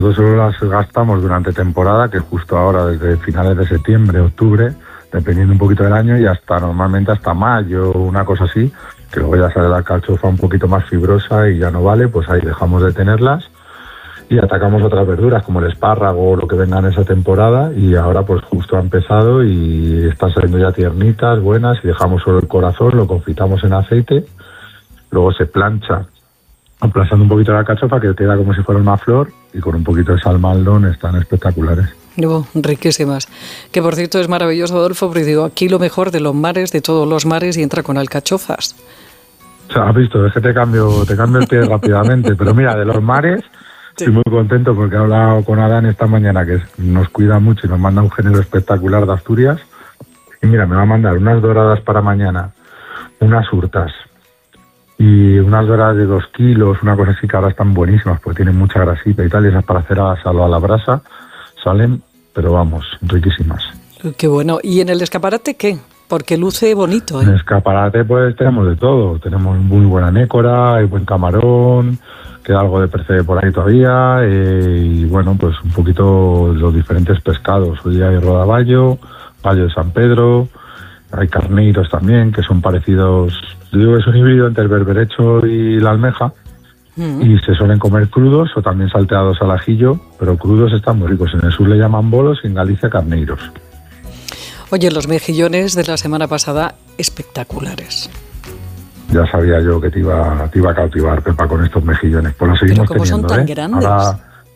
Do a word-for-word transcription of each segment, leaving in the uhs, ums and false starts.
Nosotros las gastamos durante temporada, que es justo ahora, desde finales de septiembre, octubre, dependiendo un poquito del año, y hasta normalmente hasta mayo, una cosa así, que luego ya sale la alcachofa un poquito más fibrosa y ya no vale, pues ahí dejamos de tenerlas y atacamos otras verduras como el espárrago o lo que venga en esa temporada, y ahora pues justo ha empezado y están saliendo ya tiernitas, buenas, y dejamos solo el corazón, lo confitamos en aceite, luego se plancha aplastando un poquito la alcachofa, que queda como si fuera una flor, y con un poquito de salmaldón están espectaculares. Oh, riquísimas. Que por cierto es maravilloso, Adolfo, porque digo, aquí lo mejor de los mares, de todos los mares, y entra con alcachofas. O sea, has visto, es que te cambio, te cambio el pie rápidamente, pero mira, de los mares sí. Estoy muy contento porque he hablado con Adán esta mañana, que nos cuida mucho y nos manda un género espectacular de Asturias, y mira, me va a mandar unas doradas para mañana, unas hurtas, y unas doradas de dos kilos, una cosa así, que ahora están buenísimas porque tienen mucha grasita y tal, y esas para hacer a salo a la brasa salen, pero vamos, riquísimas. Qué bueno. ¿Y en el escaparate qué? Porque luce bonito, ¿eh? En el escaparate pues tenemos de todo, tenemos muy buena nécora, hay buen camarón, queda algo de percebe por ahí todavía, eh, y bueno, pues un poquito los diferentes pescados. Hoy hay rodaballo, ballo de San Pedro, hay carneiros también, que son parecidos. Yo digo que es un híbrido entre el berberecho y la almeja, mm. y se suelen comer crudos o también salteados al ajillo, pero crudos están muy ricos. En el sur le llaman bolos y en Galicia carneiros. Oye, los mejillones de la semana pasada, espectaculares. Ya sabía yo que te iba, te iba a cautivar, Pepa, con estos mejillones. Pues los seguimos pero ¿cómo teniendo, son tan ¿eh? grandes? Ahora,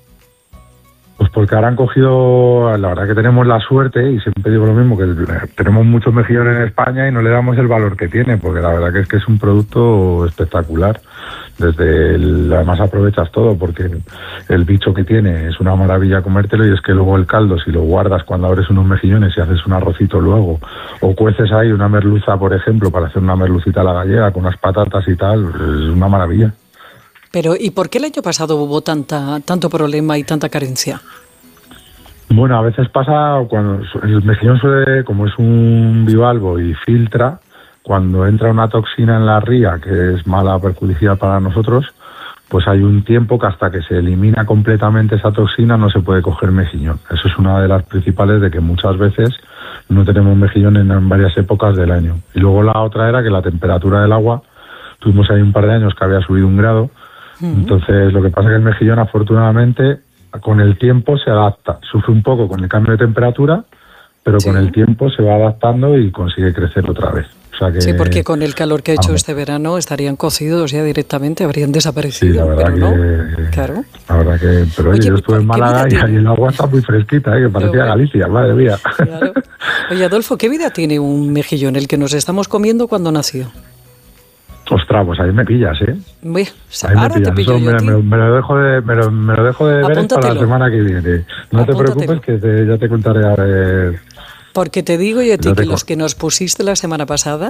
pues porque ahora han cogido, la verdad que tenemos la suerte, y siempre digo lo mismo, que tenemos muchos mejillones en España y no le damos el valor que tiene, porque la verdad que es que es un producto espectacular. Desde el, además aprovechas todo, porque el bicho que tiene es una maravilla comértelo, y es que luego el caldo, si lo guardas cuando abres unos mejillones y haces un arrocito luego, o cueces ahí una merluza, por ejemplo, para hacer una merlucita a la gallega con unas patatas y tal, es una maravilla. Pero, ¿y por qué el año pasado hubo tanta tanto problema y tanta carencia? Bueno, a veces pasa cuando el mejillón suele, como es un bivalvo y filtra, cuando entra una toxina en la ría que es mala, perjudicial para nosotros, pues hay un tiempo que hasta que se elimina completamente esa toxina no se puede coger mejillón. Eso es una de las principales, de que muchas veces no tenemos mejillón en, en varias épocas del año. Y luego la otra era que la temperatura del agua, tuvimos ahí un par de años que había subido un grado. Uh-huh. Entonces lo que pasa es que el mejillón, afortunadamente, con el tiempo se adapta, sufre un poco con el cambio de temperatura, pero sí. Con el tiempo se va adaptando y consigue crecer otra vez. O sea que, sí, porque con el calor que ha hecho vamos. este verano estarían cocidos ya directamente, habrían desaparecido. Sí, la verdad pero que, no. Claro. La verdad que, pero oye, oye, yo estuve en Málaga y ahí el agua está muy fresquita, ¿eh? Que parecía bueno. Galicia, madre mía. Claro. Oye, Adolfo, ¿qué vida tiene un mejillón, el que nos estamos comiendo cuando nació? Ostras, pues ahí me pillas, ¿eh? Bueno, ahí me pillas. Eso me, me, me lo dejo de, me lo, me lo dejo de ver para la semana que viene. No Apúntatelo. Te preocupes, que te, ya te contaré a ver. Porque te digo yo a ti no que los que nos pusiste la semana pasada,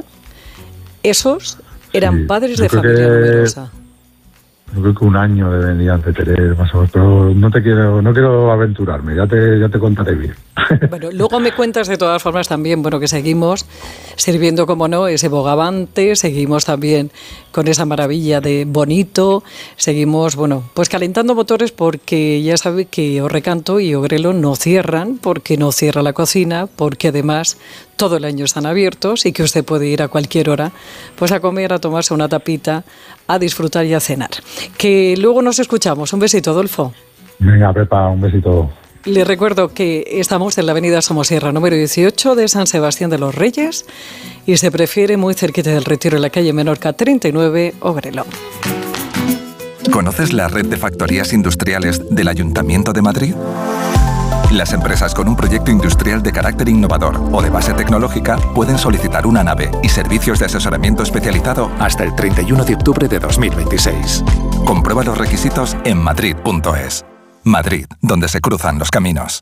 esos eran sí, padres de familia numerosa. Yo creo que un año deberían de tener más o menos, pero no te quiero, no quiero aventurarme, ya te, ya te contaré bien. Bueno, luego me cuentas de todas formas también, bueno, que seguimos sirviendo, como no, ese bogavante, seguimos también con esa maravilla de bonito, seguimos, bueno, pues calentando motores, porque ya sabe que Orrecanto y Ogrelo no cierran, porque no cierra la cocina, porque además todo el año están abiertos y que usted puede ir a cualquier hora pues a comer, a tomarse una tapita, a disfrutar y a cenar. Que luego nos escuchamos. Un besito, Adolfo. Venga, Pepa, un besito. Le recuerdo que estamos en la avenida Somosierra número dieciocho de San Sebastián de los Reyes y se prefiere muy cerquita del Retiro, en la calle Menorca treinta y nueve, Ogrelo. ¿Conoces la red de factorías industriales del Ayuntamiento de Madrid? Las empresas con un proyecto industrial de carácter innovador o de base tecnológica pueden solicitar una nave y servicios de asesoramiento especializado hasta el treinta y uno de octubre de dos mil veintiséis. Comprueba los requisitos en madrid punto es. Madrid, donde se cruzan los caminos.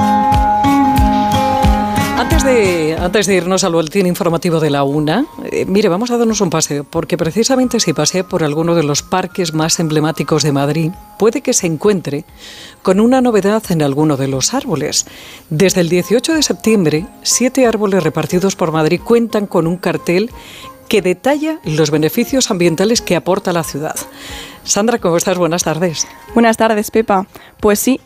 Antes de, antes de irnos al boletín informativo de la una, eh, mire, vamos a darnos un paseo, porque precisamente si pasea por alguno de los parques más emblemáticos de Madrid, puede que se encuentre con una novedad en alguno de los árboles. Desde el dieciocho de septiembre, siete árboles repartidos por Madrid cuentan con un cartel que detalla los beneficios ambientales que aporta la ciudad. Sandra, ¿cómo estás? Buenas tardes. Buenas tardes, Pepa. Pues sí,